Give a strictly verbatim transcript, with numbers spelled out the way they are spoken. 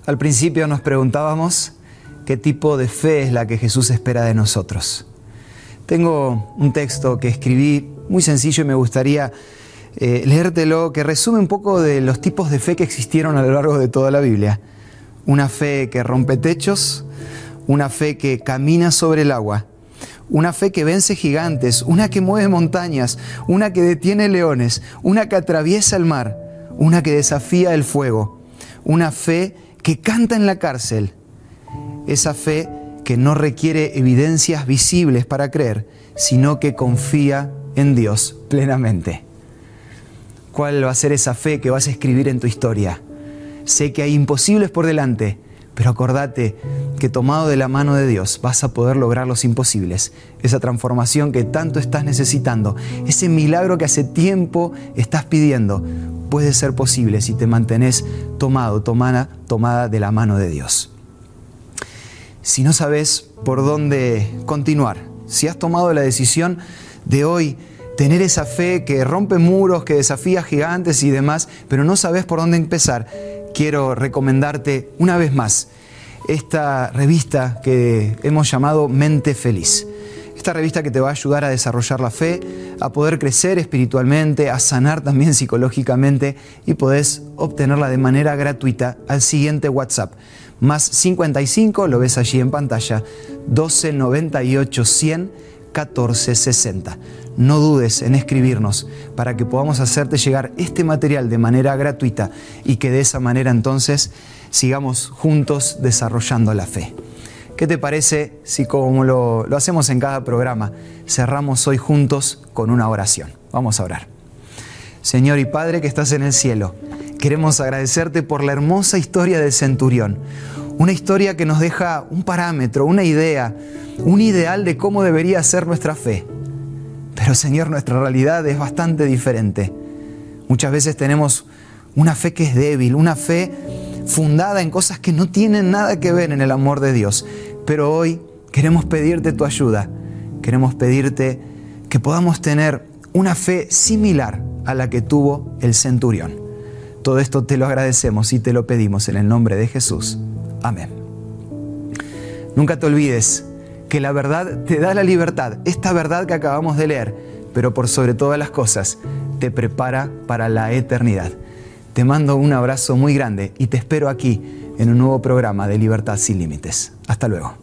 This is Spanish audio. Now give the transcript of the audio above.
Al principio nos preguntábamos qué tipo de fe es la que Jesús espera de nosotros. Tengo un texto que escribí muy sencillo y me gustaría eh, leértelo, que resume un poco de los tipos de fe que existieron a lo largo de toda la Biblia. Una fe que rompe techos, una fe que camina sobre el agua, una fe que vence gigantes, una que mueve montañas, una que detiene leones, una que atraviesa el mar, una que desafía el fuego, una fe que canta en la cárcel. Esa fe que no requiere evidencias visibles para creer, sino que confía en Dios plenamente. ¿Cuál va a ser esa fe que vas a escribir en tu historia? Sé que hay imposibles por delante, pero acordate que tomado de la mano de Dios vas a poder lograr los imposibles. Esa transformación que tanto estás necesitando, ese milagro que hace tiempo estás pidiendo, puede ser posible si te mantenés tomado, tomada, tomada de la mano de Dios. Si no sabes por dónde continuar, si has tomado la decisión de hoy tener esa fe que rompe muros, que desafía gigantes y demás, pero no sabes por dónde empezar, quiero recomendarte una vez más esta revista que hemos llamado Mente Feliz. Esta revista que te va a ayudar a desarrollar la fe, a poder crecer espiritualmente, a sanar también psicológicamente, y podés obtenerla de manera gratuita al siguiente WhatsApp. Más cincuenta y cinco, lo ves allí en pantalla, doce noventa y ocho cien catorce sesenta. No dudes en escribirnos para que podamos hacerte llegar este material de manera gratuita y que de esa manera entonces sigamos juntos desarrollando la fe. ¿Qué te parece si, como lo, lo hacemos en cada programa, cerramos hoy juntos con una oración? Vamos a orar. Señor y Padre que estás en el cielo, queremos agradecerte por la hermosa historia del centurión. Una historia que nos deja un parámetro, una idea, un ideal de cómo debería ser nuestra fe. Pero Señor, nuestra realidad es bastante diferente. Muchas veces tenemos una fe que es débil, una fe fundada en cosas que no tienen nada que ver en el amor de Dios. Pero hoy queremos pedirte tu ayuda. Queremos pedirte que podamos tener una fe similar a la que tuvo el centurión. Todo esto te lo agradecemos y te lo pedimos en el nombre de Jesús. Amén. Nunca te olvides que la verdad te da la libertad, esta verdad que acabamos de leer, pero por sobre todas las cosas te prepara para la eternidad. Te mando un abrazo muy grande y te espero aquí en un nuevo programa de Libertad Sin Límites. Hasta luego.